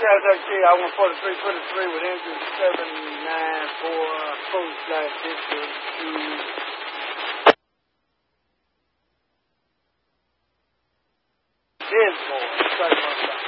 Cadillac G, I 143 with engine 794, /6 Dismal.